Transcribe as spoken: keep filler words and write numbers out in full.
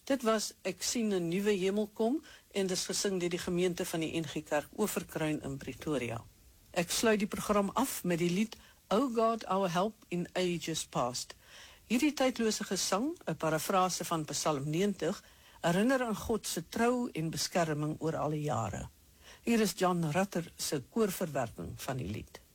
Dit was Ek sien 'n nuwe hemel kom en dis gesing deur die gemeente van die N G Kerk Oeverkruin in Pretoria. Ek sluit die program af met die lied O God, Our Help in Ages Past. Hierdie tydlose gesang, 'n parafrase van Psalm negentig, herinner aan God se trou en beskerming oor alle jare. Hier is John Rutter se koorverwerking van die lied.